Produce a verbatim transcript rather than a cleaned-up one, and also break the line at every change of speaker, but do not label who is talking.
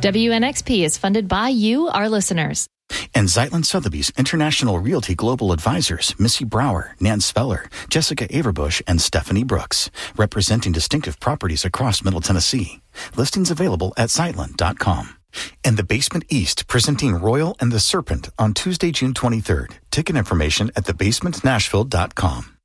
W N X P is funded by you, our listeners.
And Zeitlin Sotheby's International Realty Global Advisors, Missy Brower, Nan Speller, Jessica Averbush, and Stephanie Brooks, representing distinctive properties across Middle Tennessee. Listings available at zeitlin dot com. And the Basement East, presenting Royal and the Serpent on Tuesday, June twenty-third. Ticket information at the basement nashville dot com.